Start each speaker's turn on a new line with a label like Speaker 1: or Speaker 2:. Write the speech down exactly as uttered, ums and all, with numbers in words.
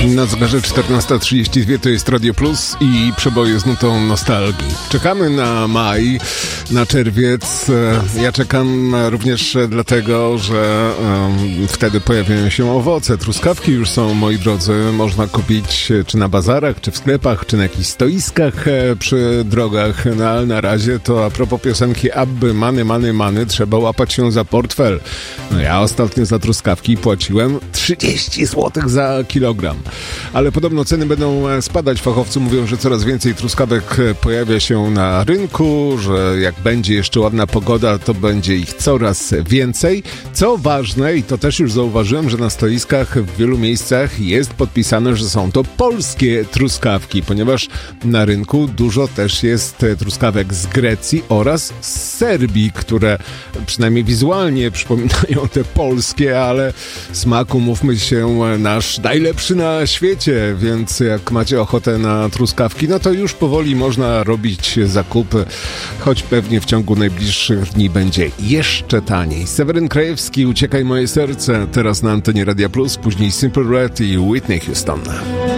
Speaker 1: Na zegarze czternasta trzydzieści dwa to jest Radio Plus i przeboje z nutą nostalgii. Czekamy na maj, na czerwiec. Ja czekam również dlatego, że um, wtedy pojawiają się owoce. Truskawki już są, moi drodzy, można kupić czy na bazarach, czy w sklepach, czy na jakichś stoiskach przy drogach. No, ale na razie to a propos piosenki Abby, many, many, many, trzeba łapać się za portfel. No ja ostatnio za truskawki płaciłem trzydzieści złotych za kilogram. Ale podobno ceny będą spadać. Fachowcy mówią, że coraz więcej truskawek pojawia się na rynku, że jak będzie jeszcze ładna pogoda, to będzie ich coraz więcej. Co ważne, i to też już zauważyłem, że na stoiskach w wielu miejscach jest podpisane, że są to polskie truskawki, ponieważ na rynku dużo też jest truskawek z Grecji oraz z Serbii, które przynajmniej wizualnie przypominają te polskie, ale smak, umówmy się, nasz najlepszy na świecie, więc jak macie ochotę na truskawki, no to już powoli można robić zakupy, choć pewnie w ciągu najbliższych dni będzie jeszcze taniej. Seweryn Krajewski, Uciekaj moje serce, teraz na antenie Radia Plus, później Simple Red i Whitney Houston.